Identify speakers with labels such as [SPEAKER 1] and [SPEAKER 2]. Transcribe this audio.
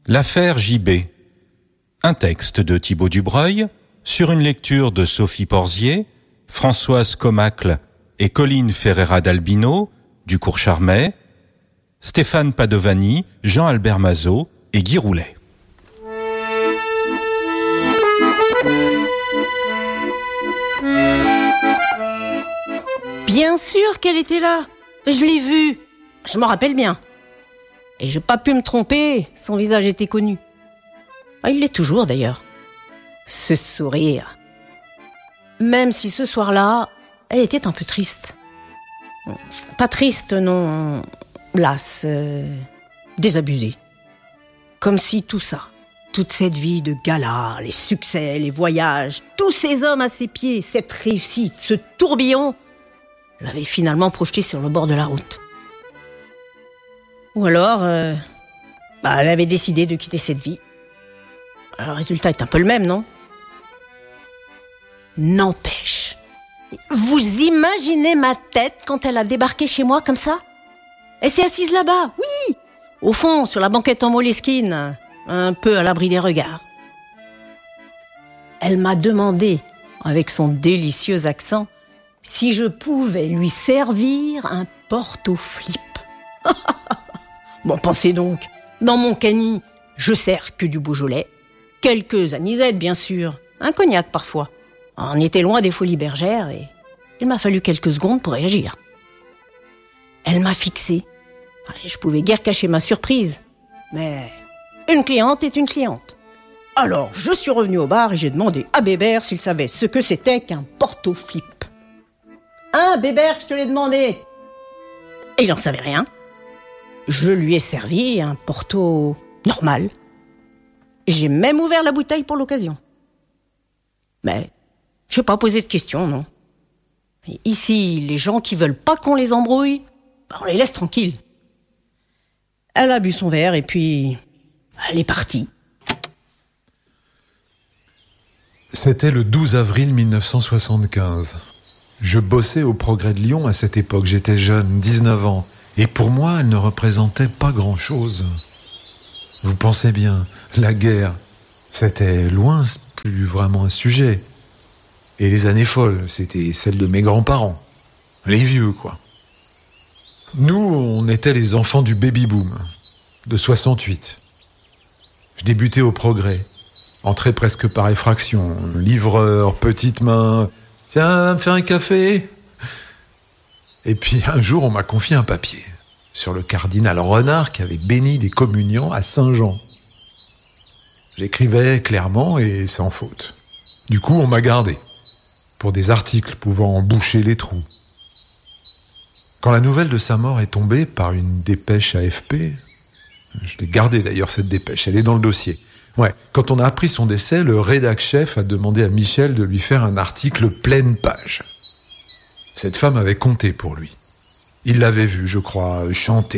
[SPEAKER 1] L'affaire JB. Un texte de Thibaut Dubreuil, sur une lecture de Sophie Porzier, Françoise Comacle et Colline Ferreira d'Albino, du cours Charmet, Stéphane Padovani, Jean-Albert Mazot et Guy Roulet.
[SPEAKER 2] Bien sûr qu'elle était là. Je l'ai vue. Je m'en rappelle bien. Et j'ai pas pu me tromper, son visage était connu. Ah, il l'est toujours d'ailleurs. Ce sourire. Même si ce soir-là, elle était un peu triste. Pas triste, non. Lasse, désabusée. Comme si tout ça, toute cette vie de gala, les succès, les voyages, tous ces hommes à ses pieds, cette réussite, ce tourbillon, l'avait finalement projetée sur le bord de la route. Ou alors, elle avait décidé de quitter cette vie. Le résultat est un peu le même, non ? N'empêche, vous imaginez ma tête quand elle a débarqué chez moi comme ça ? Elle s'est assise là-bas, oui, au fond, sur la banquette en moleskine, un peu à l'abri des regards. Elle m'a demandé, avec son délicieux accent, si je pouvais lui servir un porto-flip. Bon, pensez donc, dans mon cani, je sers que du Beaujolais, quelques anisettes bien sûr, un cognac parfois. On était loin des folies bergères et il m'a fallu quelques secondes pour réagir. Elle m'a fixé. Je pouvais guère cacher ma surprise, mais une cliente est une cliente. Alors, je suis revenu au bar et j'ai demandé à Bébert s'il savait ce que c'était qu'un porto-flip. Hein, Bébert, je te l'ai demandé. Et il n'en savait rien. Je lui ai servi un porto normal. J'ai même ouvert la bouteille pour l'occasion. Mais je n'ai pas posé de questions, non. Et ici, les gens qui veulent pas qu'on les embrouille, on les laisse tranquilles. Elle a bu son verre et puis elle est partie.
[SPEAKER 3] C'était le 12 avril 1975. Je bossais au Progrès de Lyon à cette époque. J'étais jeune, 19 ans. Et pour moi, elle ne représentait pas grand-chose. Vous pensez bien, la guerre, c'était loin, plus vraiment un sujet. Et les années folles, c'était celles de mes grands-parents. Les vieux, quoi. Nous, on était les enfants du baby-boom, de 68. Je débutais au Progrès, entré presque par effraction. Livreur, petite main, tiens, va me faire un café. Et puis un jour, on m'a confié un papier sur le cardinal Renard qui avait béni des communiants à Saint-Jean. J'écrivais clairement et sans faute. Du coup, on m'a gardé pour des articles pouvant en boucher les trous. Quand la nouvelle de sa mort est tombée par une dépêche AFP, je l'ai gardée d'ailleurs cette dépêche, elle est dans le dossier. Ouais, quand on a appris son décès, le rédac-chef a demandé à Michel de lui faire un article pleine page. Cette femme avait compté pour lui. Il l'avait vue, je crois, chanter,